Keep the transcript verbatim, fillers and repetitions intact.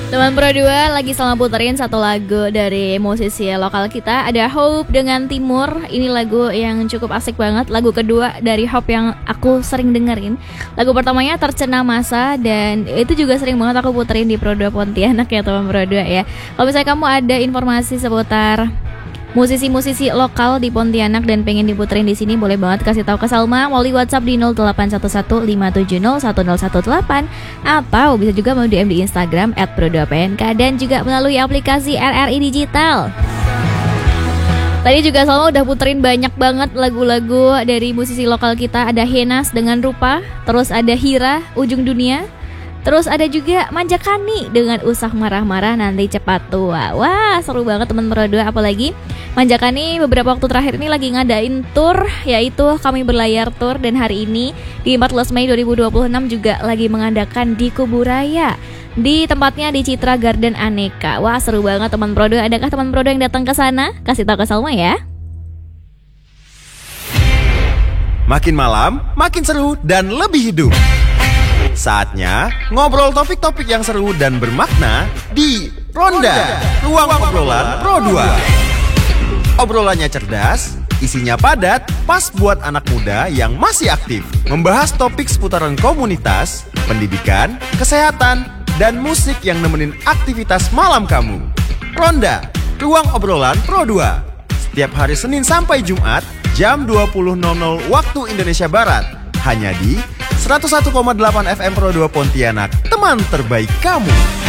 Teman Pro dua lagi selama puterin satu lagu dari musisi lokal kita. Ada Hope dengan Timur. Ini lagu yang cukup asik banget. Lagu kedua dari Hope yang aku sering dengerin. Lagu pertamanya Tercena Masa, dan itu juga sering banget aku puterin di Pro dua Pontianak ya teman Pro dua ya. Kalau misalnya kamu ada informasi seputar musisi-musisi lokal di Pontianak dan pengen diputerin di sini, boleh banget kasih tahu ke Salma melalui WhatsApp di nol delapan satu satu lima tujuh nol satu nol satu delapan, atau bisa juga melalui D M di Instagram et pro dua p n k, dan juga melalui aplikasi R R I Digital. Tadi juga Salma udah puterin banyak banget lagu-lagu dari musisi lokal kita. Ada Henas dengan Rupa, terus ada Hira Ujung Dunia, terus ada juga Manjakani dengan Usah Marah-Marah Nanti Cepat Tua. Wah, seru banget teman Pro dua. Apalagi Manjakani beberapa waktu terakhir ini lagi ngadain tour, yaitu Kami Berlayar Tour. Dan hari ini di empat belas Mei dua ribu dua puluh enam juga lagi mengadakan di Kuburaya, di tempatnya di Citra Garden Aneka. Wah, seru banget teman Pro dua. Adakah teman Pro dua yang datang ke sana? Kasih tahu ke Salma ya. Makin malam, makin seru dan lebih hidup. Saatnya ngobrol topik-topik yang seru dan bermakna di Ronda, ruang obrolan Pro dua. Obrolannya cerdas, isinya padat, pas buat anak muda yang masih aktif. Membahas topik seputaran komunitas, pendidikan, kesehatan, dan musik yang nemenin aktivitas malam kamu. Ronda, ruang obrolan Pro dua. Setiap hari Senin sampai Jumat, jam dua puluh nol nol waktu Indonesia Barat. Hanya di seratus satu koma delapan F M Pro dua Pontianak, teman terbaik kamu.